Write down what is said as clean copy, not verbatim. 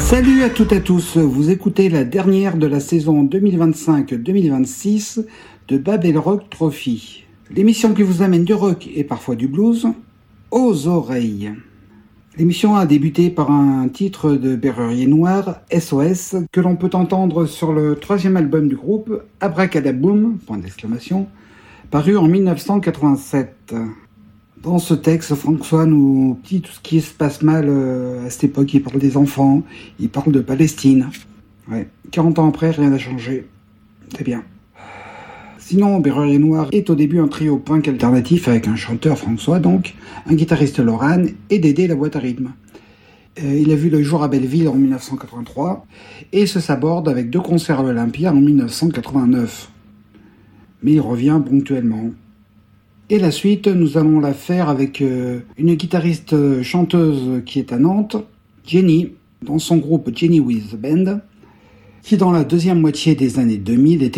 Salut à toutes et à tous, vous écoutez la dernière de la saison 2025-2026 de Babel Rock Trophy, l'émission qui vous amène du rock et parfois du blues aux oreilles. L'émission a débuté par un titre de Berrurier Noir, SOS, que l'on peut entendre sur le 3e album du groupe, Abracadaboom, paru en 1987. Dans ce texte, François nous dit tout ce qui se passe mal à cette époque. Il parle des enfants, il parle de Palestine. 40 ans après, rien n'a changé. C'est bien. Sinon, Berrurier Noir est au début un trio punk alternatif avec un chanteur, François donc, un guitariste, Laurent, et Dédé la boîte à rythme. Il a vu le jour à Belleville en 1983 et se saborde avec 2 concerts à l'Olympia en 1989. Mais il revient ponctuellement. Et la suite, nous allons la faire avec une guitariste chanteuse qui est à Nantes, Jenny, dans son groupe Jenny with the Band, qui dans la deuxième moitié des années 2000 était